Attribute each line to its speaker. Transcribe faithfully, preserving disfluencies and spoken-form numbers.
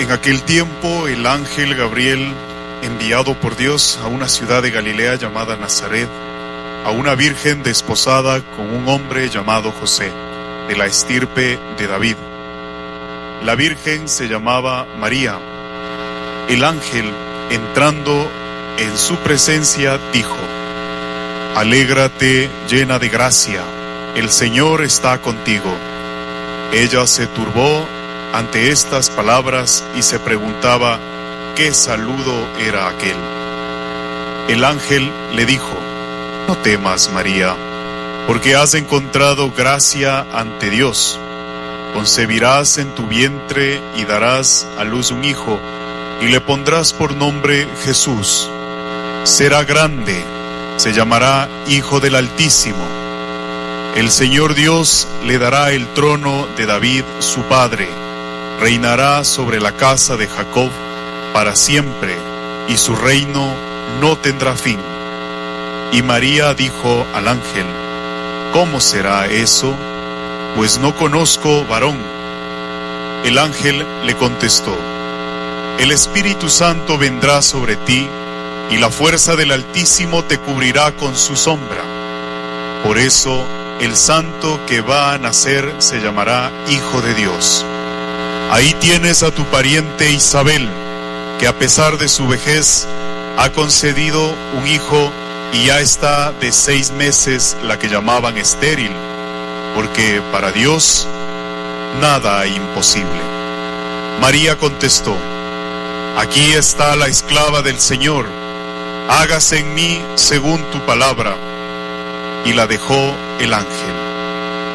Speaker 1: En aquel tiempo el ángel Gabriel, enviado por Dios a una ciudad de Galilea llamada Nazaret, a una virgen desposada con un hombre llamado José, de la estirpe de David. La virgen se llamaba María. El ángel, entrando en su presencia, dijo: Alégrate, llena de gracia, el Señor está contigo. Ella se turbó ante estas palabras y se preguntaba qué saludo era aquel. El ángel le dijo: No temas, María, porque has encontrado gracia ante Dios. Concebirás en tu vientre y darás a luz un hijo, y le pondrás por nombre Jesús. Será grande, se llamará Hijo del Altísimo. El Señor Dios le dará el trono de David, su padre. Reinará sobre la casa de Jacob para siempre, y su reino no tendrá fin. Y María dijo al ángel: ¿Cómo será eso? Pues no conozco varón. El ángel le contestó: El Espíritu Santo vendrá sobre ti, y la fuerza del Altísimo te cubrirá con su sombra. Por eso, el santo que va a nacer se llamará Hijo de Dios. Ahí tienes a tu pariente Isabel, que a pesar de su vejez ha concedido un hijo, y ya está de seis meses la que llamaban estéril, porque para Dios nada hay imposible. María contestó: Aquí está la esclava del Señor, hágase en mí según tu palabra. Y la dejó el ángel.